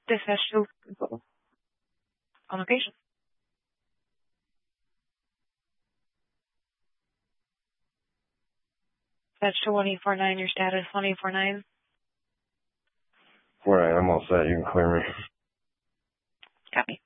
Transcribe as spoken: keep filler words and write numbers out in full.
Dispatch to on location. Dispatch to one eight four nine, your status one eight four nine. All right, I'm all set. You can clear me. Copy.